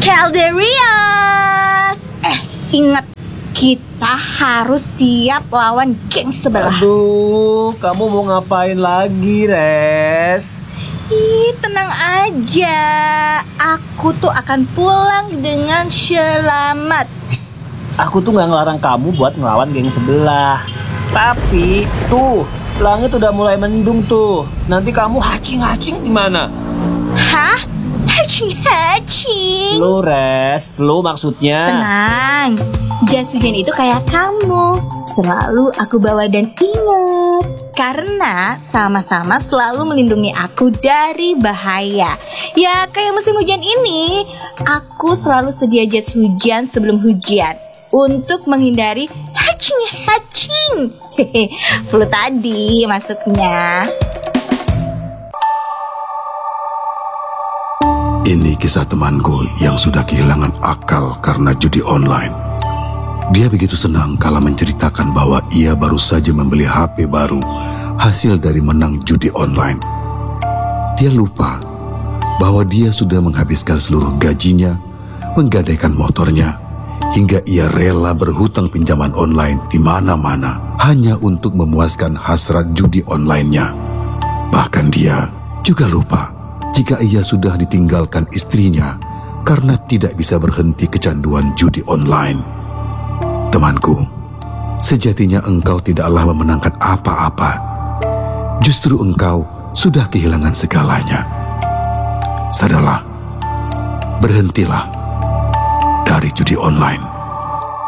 Calderias. Ingat, kita harus siap lawan geng sebelah. Aduh, kamu mau ngapain lagi, Res? Tenang aja. Aku tuh akan pulang dengan selamat. Aku tuh gak ngelarang kamu buat ngelawan geng sebelah. Tapi, tuh, langit udah mulai mendung tuh. Nanti kamu hacing-hacing gimana? Hah? Hacing-hacing? Flu, Res. Flu maksudnya. Tenang, jas hujan itu kayak kamu. Selalu aku bawa dan ingat. Karena sama-sama selalu melindungi aku dari bahaya. Ya kayak musim hujan ini, aku selalu sedia jas hujan sebelum hujan untuk menghindari hacing-hacing. Flu tadi masuknya. Ini kisah temanku yang sudah kehilangan akal karena judi online. Dia begitu senang kala menceritakan bahwa ia baru saja membeli HP baru hasil dari menang judi online. Dia lupa bahwa dia sudah menghabiskan seluruh gajinya menggadaikan motornya, hingga ia rela berhutang pinjaman online di mana-mana hanya untuk memuaskan hasrat judi online-nya. Bahkan dia juga lupa jika ia sudah ditinggalkan istrinya karena tidak bisa berhenti kecanduan judi online. Temanku, sejatinya engkau tidaklah memenangkan apa-apa. Justru engkau sudah kehilangan segalanya. Sadarlah, berhentilah dari judi online.